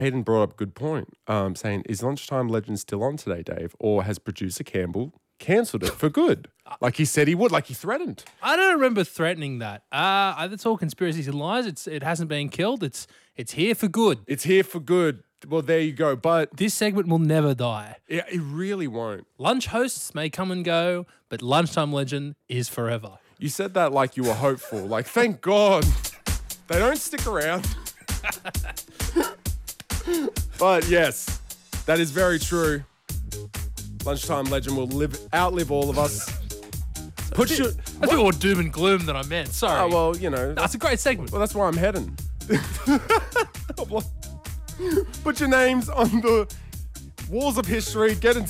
Hayden brought up a good point, saying, is Lunchtime Legend still on today, Dave? Or has producer Campbell cancelled it for good? Like he said he would, like he threatened. I don't remember threatening that. That's all conspiracies and lies. It hasn't been killed. It's here for good. It's here for good. Well, there you go. But This segment will never die. it really won't. Lunch hosts may come and go, but Lunchtime Legend is forever. You said that like you were hopeful. Like, thank God they don't stick around. But yes, that is very true. Lunchtime Legend will outlive all of us. That's a bit more doom and gloom than I meant. Sorry. Oh, well, you know. That's a great segment. Well, that's where I'm heading. Put your names on the walls of history. Get in